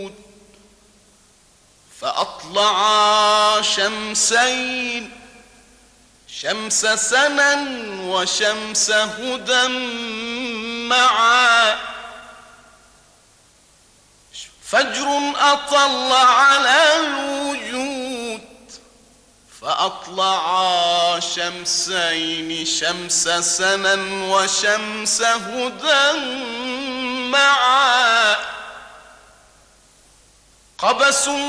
فأطلعا شمسين، شمس سنا وشمس هدى معا. فجر أطل على الوجود فأطلعا شمسين، شمس سنا وشمس هدى معا. قبس